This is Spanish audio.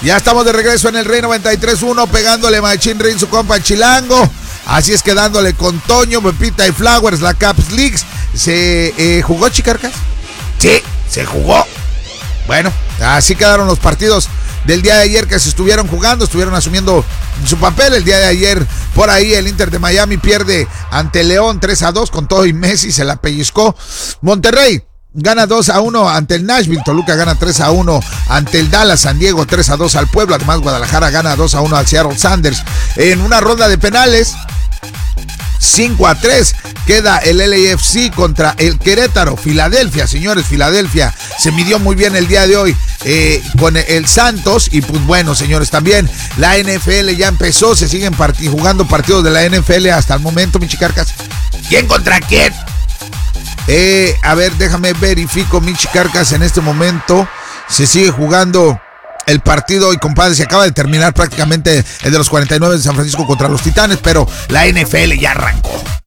Ya estamos de regreso en el Rey 93.1, pegándole Machín Rin, su compa Chilango. Así es que dándole con Toño, Pepita y Flowers, la Caps League. ¿Se jugó, Chicarcas? Sí, se jugó. Bueno, así quedaron los partidos del día de ayer que se estuvieron jugando, estuvieron asumiendo su papel. El día de ayer, por ahí, el Inter de Miami pierde ante León 3-2 con todo y Messi, se la pellizcó. Monterrey gana 2-1 ante el Nashville, Toluca gana 3-1 ante el Dallas, San Diego 3-2 al Puebla, además Guadalajara gana 2-1 al Seattle Sounders. En una ronda de penales, 5-3 queda el LAFC contra el Querétaro. Filadelfia, señores, Filadelfia se midió muy bien el día de hoy con el Santos. Y pues bueno, señores, también la NFL ya empezó, se siguen jugando partidos de la NFL hasta el momento, mi Chicarcas. ¿Quién contra quién? A ver, déjame verifico, mi Chicarcas. En este momento se sigue jugando el partido y, compadre, se acaba de terminar prácticamente el de los 49 de San Francisco contra los Titanes, pero la NFL ya arrancó.